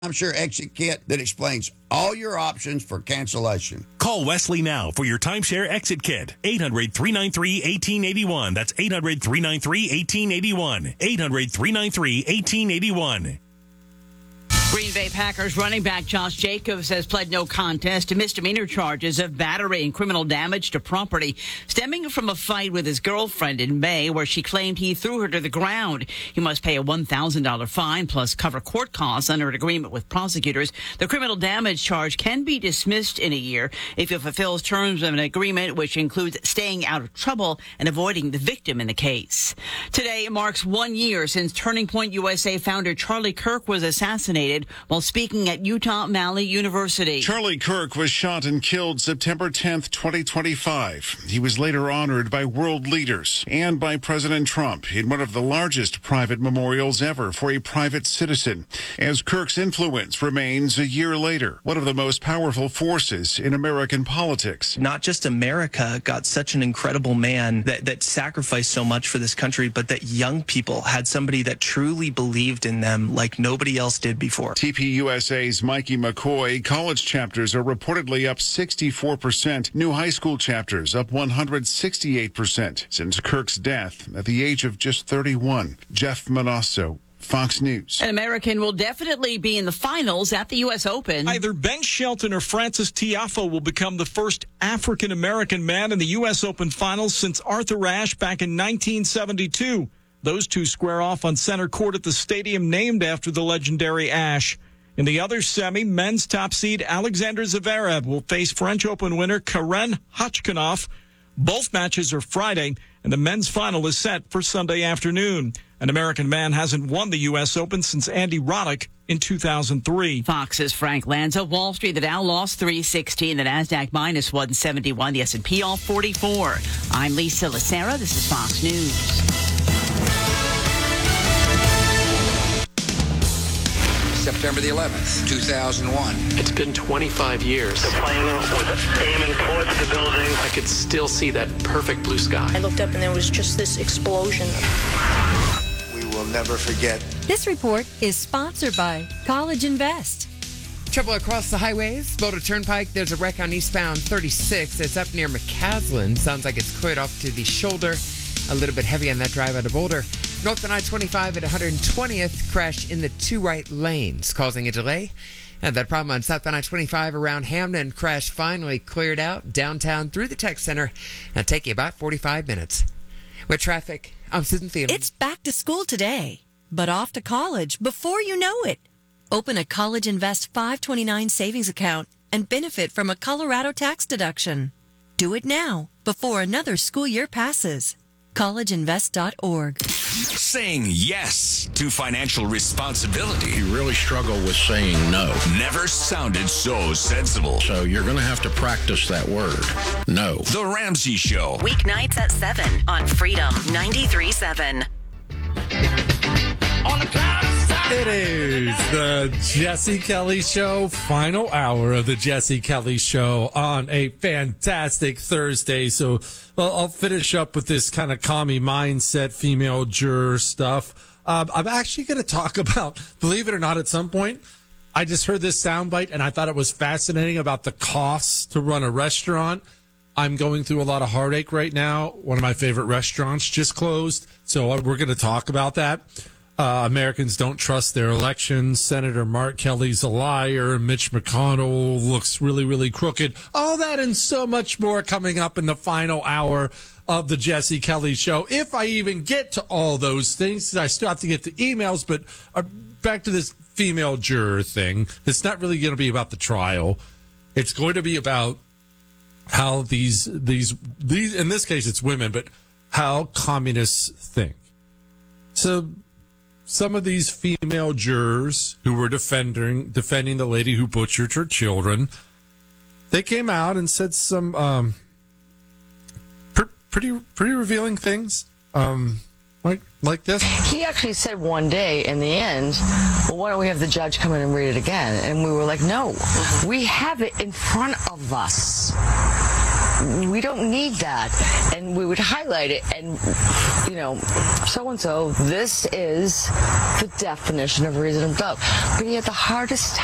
timeshare exit kit that explains all your options for cancellation. Call Wesley now for your timeshare exit kit. 800-393-1881. That's 800-393-1881. 800-393-1881. Green Bay Packers running back Josh Jacobs has pled no contest to misdemeanor charges of battery and criminal damage to property stemming from a fight with his girlfriend in May where she claimed he threw her to the ground. He must pay a $1,000 fine plus cover court costs under an agreement with prosecutors. The criminal damage charge can be dismissed in a year if it fulfills terms of an agreement, which includes staying out of trouble and avoiding the victim in the case. Today marks 1 year since Turning Point USA founder Charlie Kirk was assassinated while speaking at Utah Valley University. Charlie Kirk was shot and killed September 10th, 2025. He was later honored by world leaders and by President Trump in one of the largest private memorials ever for a private citizen, as Kirk's influence remains a year later one of the most powerful forces in American politics. Not just America got such an incredible man that sacrificed so much for this country, but that young people had somebody that truly believed in them like nobody else did before. TPUSA's Mikey McCoy, college chapters are reportedly up 64%. New high school chapters up 168% since Kirk's death at the age of just 31. Jeff Manasso, Fox News. An American will definitely be in the finals at the U.S. Open. Either Ben Shelton or Francis Tiafoe will become the first African-American man in the U.S. Open finals since Arthur Ashe back in 1972. Those two square off on center court at the stadium named after the legendary Ashe. In the other semi, men's top seed Alexander Zverev will face French Open winner Karen Khachanov. Both matches are Friday, and the men's final is set for Sunday afternoon. An American man hasn't won the U.S. Open since Andy Roddick in 2003. Fox's Frank Lanza. Wall Street, the Dow lost 316, the NASDAQ minus 171, the S&P off 44. I'm Lisa Lacera. This is Fox News. September the 11th, 2001. It's been 25 years. The plane was aiming towards the building. I could still see that perfect blue sky. I looked up and there was just this explosion. We will never forget. This report is sponsored by College Invest. Trouble across the highways. Boulder Turnpike, there's a wreck on eastbound 36. It's up near McCaslin. Sounds like it's cleared off to the shoulder. A little bit heavy on that drive out of Boulder. North on I-25 at 120th, crash in the two right lanes, causing a delay. And that problem on South on I-25 around Hamden, crash finally cleared out downtown through the tech center. It'll take you about 45 minutes. With traffic, I'm Susan Thielen. It's back to school today, but off to college before you know it. Open a College Invest 529 savings account and benefit from a Colorado tax deduction. Do it now before another school year passes. collegeinvest.org. Saying yes to financial responsibility. You really struggle with saying no. Never sounded so sensible. So you're going to have to practice that word. No. The Ramsey Show. Weeknights at 7 on Freedom 93.7. It is the Jesse Kelly Show, final hour of the Jesse Kelly Show on a fantastic Thursday. So I'll finish up with this kind of commie mindset, female juror stuff. I'm actually going to talk about, believe it or not, at some point, I just heard this soundbite and I thought it was fascinating about the costs to run a restaurant. I'm going through a lot of heartache right now. One of my favorite restaurants just closed, so we're going to talk about that. Americans don't trust their elections. Senator Mark Kelly's a liar. Mitch McConnell looks really, really crooked. All that and so much more coming up in the final hour of the Jesse Kelly Show. If I even get to all those things, I still have to get the emails, but back to this female juror thing. It's not really going to be about the trial. It's going to be about how these in this case it's women, but how communists think. So some of these female jurors who were defending the lady who butchered her children, they came out and said some pretty revealing things, like this. He actually said one day in the end, well, why don't we have the judge come in and read it again? And we were like, no, we have it in front of us. we don't need that. And we would highlight it and, so-and-so, this is the definition of reasonable doubt. But yet the hardest